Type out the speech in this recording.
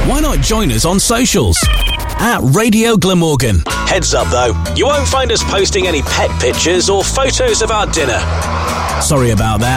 why not join us on socials? At Radio Glamorgan. Heads up though, you won't find us posting any pet pictures or photos of our dinner. Sorry about that.